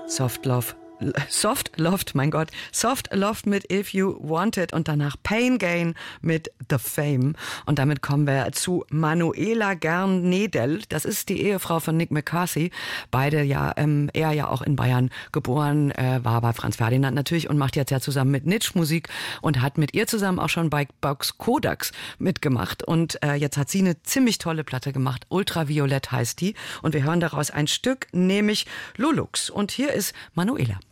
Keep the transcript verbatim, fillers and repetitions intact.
Soft Love. Soft Loved, mein Gott. Soft Loved mit If You Want It und danach Pain Gain mit The Fame. Und damit kommen wir zu Manuela Gern-Nedel. Das ist die Ehefrau von Nick McCarthy. Beide ja, ähm, er ja auch in Bayern geboren, äh, war bei Franz Ferdinand natürlich und macht jetzt ja zusammen mit Nitsch Musik und hat mit ihr zusammen auch schon bei Box Kodaks mitgemacht. Und äh, jetzt hat sie eine ziemlich tolle Platte gemacht. Ultraviolett heißt die. Und wir hören daraus ein Stück, nämlich Lulux. Und hier ist Manuela.